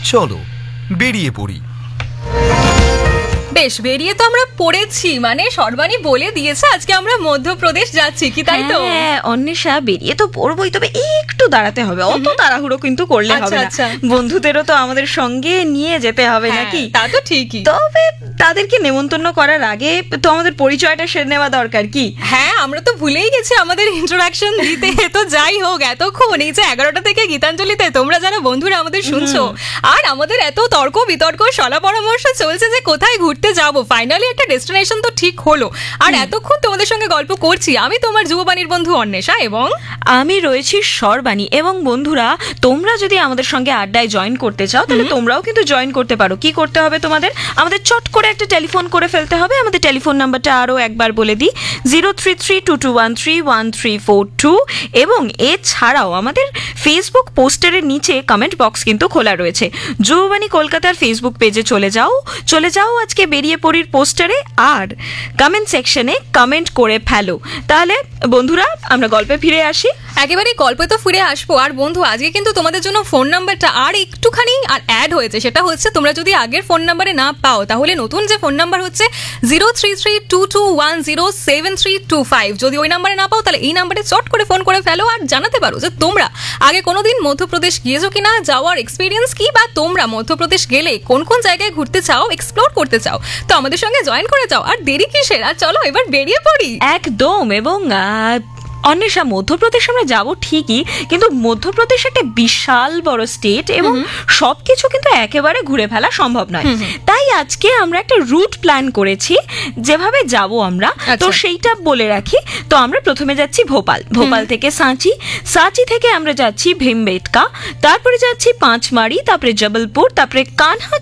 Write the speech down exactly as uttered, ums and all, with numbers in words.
চলো বেরিয়ে পড়ি। বেশ, বেরিয়ে তো আমরা পড়েছি, মানে সর্বাণী বলে দিয়েছে আজকে আমরা মধ্যপ্রদেশ যাচ্ছি, কি তাই তো? হ্যাঁ অন্বেষা, বেরিয়ে তো পড়বোই, তবে একটু দাঁড়াতে হবে, অত তাড়াহুড়ো কিন্তু করলে হবে না। বন্ধুদেরও তো আমাদের সঙ্গে নিয়ে যেতে হবে নাকি? তা তো ঠিকই। তবে তাদেরকে নেমন্তন্ন করার আগে তো আমাদের পরিচয়টা সেরে নেওয়া দরকার কি? হ্যাঁ, আমরা তো ভুলেই গেছি আমাদের ইন্ট্রোডাকশন দিতে। তো যাই হোক, এতক্ষণ এই যে এগারোটা থেকে গীতাঞ্জলিতে তোমরা যারা বন্ধুরা আমাদের শুনছো, আর আমাদের এত তর্ক বিতর্ক সলা পরামর্শ চলছে যে কোথায় ঘুরতে যাবো, ফাইনালি একটা ডেস্টিনেশন তো ঠিক হলো। আর এতক্ষণ তোমাদের সঙ্গে গল্প করছি আমি, তোমার যুববাণীর বন্ধু অন্বেষা, এবং আমি রয়েছি সর্বাণী। এবং বন্ধুরা, তোমরা যদি আমাদের সঙ্গে আড্ডায় জয়েন করতে চাও তাহলে তোমরাও কিন্তু জয়েন করতে পারো। কি করতে হবে তোমাদের? আমাদের চট করে একটা টেলিফোন করে ফেলতে হবে। আমাদের টেলিফোন নাম্বারটা আরও একবার বলে দিই, zero three three two two one three one three four two. এবং এছাড়াও আমাদের ফেসবুক পোস্টারের নিচে কমেন্ট বক্স কিন্তু খোলা রয়েছে। যুববাণী কলকাতার ফেসবুক পেজে চলে যাও চলে যাও আজকে বেরিয়ে পড়ির পোস্টারে, আর কমেন্ট সেকশনে কমেন্ট করে ফেলো। তাহলে বন্ধুরা আমরা গল্পে ফিরে আসি। একেবারে গল্পে তো ফিরে আসবো। আর বন্ধু, আজকে কিন্তু তোমাদের জন্য ফোন নাম্বারটা আর একটুখানি আর অ্যাড হয়েছে। সেটা হচ্ছে, তোমরা যদি আগের ফোন নাম্বারে না পাও তাহলে নতুন যে ফোন নাম্বার হচ্ছে zero three three two two one zero seven three two five, যদি ওই নাম্বারে না পাও তাহলে এই নাম্বারে চট করে ফোন করে ফেলো আর জানাতে পারো যে তোমরা আগে কোনোদিন মধ্যপ্রদেশ গিয়েছো কিনা, যাওয়ার এক্সপিরিয়েন্স কি, বা তোমরা মধ্যপ্রদেশ গেলে কোন কোন জায়গায় ঘুরতে চাও, এক্সপ্লোর করতে চাও। তো আমাদের সঙ্গে জয়েন করে যাও। আর দেরি কিসের, আর চলো এবার বেরিয়ে পড়ি। একদম। এবং অন্বেষা, মধ্যপ্রদেশ আমরা যাবো ঠিকই, কিন্তু মধ্যপ্রদেশ একটা বিশাল বড় স্টেট এবং সবকিছু কিন্তু একেবারে ঘুরে ফেলা সম্ভব নয়। তাই আজকে আমরা একটা রুট প্ল্যান করেছি যেভাবে যাব আমরা। তো সেইটা বলে রাখি। তো আমরা প্রথমে যাচ্ছি ভোপাল, ভোপাল থেকে সাঁচি, সাঁচি থেকে আমরা যাচ্ছি ভীমবেটকা, তারপরে যাচ্ছি পাঁচমারি, তারপরে জবলপুর, তারপরে কানহা